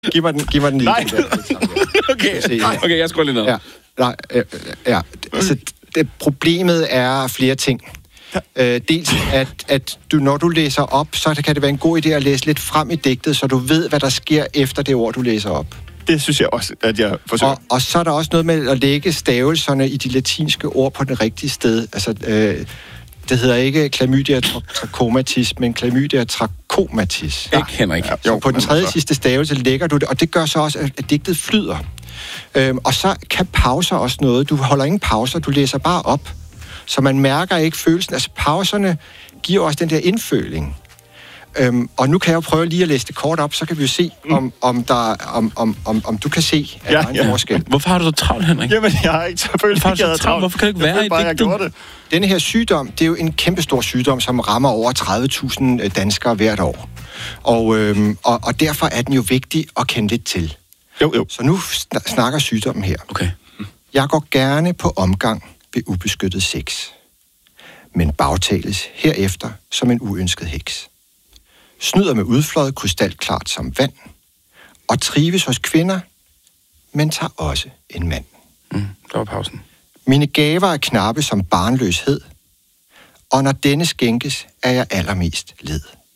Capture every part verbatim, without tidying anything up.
Giv mig den, giv mig den lige. Nej. Der. okay. okay, jeg skruer lige ned. Ja, nej, øh, ja. Altså, det, problemet er flere ting. Øh, dels, at, at du, når du læser op, så kan det være en god idé at læse lidt frem i digtet, så du ved, hvad der sker efter det ord, du læser op. Det synes jeg også, at jeg forsøger. Og, og så er der også noget med at lægge stavelserne i de latinske ord på den rigtige sted. Altså, øh, det hedder ikke chlamydia trachomatis, men chlamydia trachomatis. Ja. Ikke, Henrik. Ja, så på den tredje sidste stavelse lægger du det, og det gør så også, at digtet flyder. Øhm, og så kan pauser også noget. Du holder ingen pauser, du læser bare op. Så man mærker ikke følelsen. Altså, pauserne giver også den der indføling. Øhm, og nu kan jeg jo prøve lige at læse det kort op, så kan vi jo se, mm. om, om, der, om, om, om, om du kan se, at ja, der er en ja. forskel. Hvorfor har du så travlt, Henrik? Jamen, jeg har ikke selvfølgelig ikke travlt. travlt. Hvorfor kan du ikke være i digtet? Det. Denne her sygdom, det er jo en kæmpestor sygdom, som rammer over tredive tusind danskere hvert år. Og, øhm, og, og derfor er den jo vigtig at kende lidt til. Jo, jo. Så nu snakker sygdommen her. Okay. Jeg går gerne på omgang ved ubeskyttet sex, men bagtales herefter som en uønsket heks. Snyder med udfløjet krystalklart som vand, og trives hos kvinder, men tager også en mand. Mm, der var pausen. Mine gaver er knappe som barnløshed, og når denne skænkes, er jeg allermest led.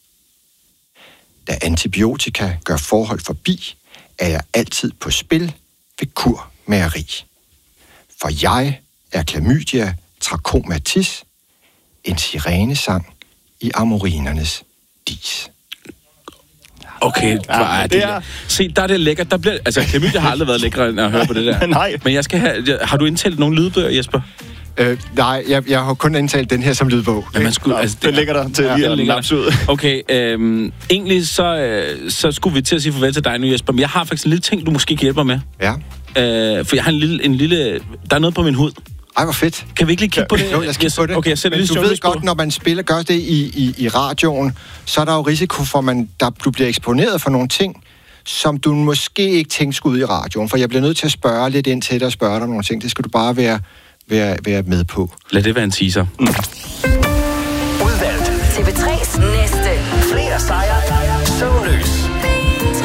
Da antibiotika gør forhold forbi, er jeg altid på spil ved kurmageri. For jeg er chlamydia trachomatis, en sirenesang i amorinernes dis. Okay, ja, er det er... Se, der er det lækkert. Der bliver... Altså, chlamydia har aldrig været lækkere, end at høre på det der. Nej. Men jeg skal have... Har du indtalt nogle lydbøger, Jesper? Øh, nej, jeg, jeg har kun indtalt den her som lydbog. Ja, man skulle, Nå, altså, det, det ligger der til ja, lige at lapse ud. Okay, øhm, egentlig så, øh, så skulle vi til at sige farvel til dig nu, Jesper. Men jeg har faktisk en lille ting, du måske kan hjælpe mig med. Ja. Øh, for jeg har en lille, en lille... Der er noget på min hud. Ej, hvor fedt. Kan vi ikke lige kigge på det? Jo, jeg skal yes. på det. Okay, jeg men lige du ved godt, når man spiller, gør det i, i, i radioen, så er der jo risiko for, at man, der, du bliver eksponeret for nogle ting, som du måske ikke tænkte skulle ud i radioen. For jeg bliver nødt til at spørge lidt ind til dig og spørge dig om nogle ting. Det skal du bare være, være, være med på. Lad det være en teaser. Mm. Udvalgt. T V tre's næste. Flere sejre. Søvnløs.